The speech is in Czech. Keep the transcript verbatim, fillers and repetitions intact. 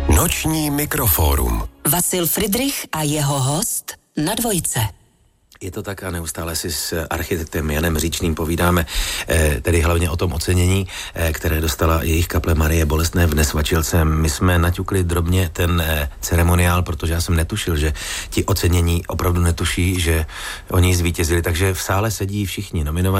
Noční mikrofórum. Vasil Fridrich a jeho host na dvojce. Je to tak a neustále si s architektem Janem Říčným povídáme, eh, tedy hlavně o tom ocenění, eh, které dostala jejich kaple Marie Bolestné v Nesvačilce. My jsme naťukli drobně ten eh, ceremoniál, protože já jsem netušil, že ti ocenění opravdu netuší, že oni zvítězili, takže v sále sedí všichni nominovaní.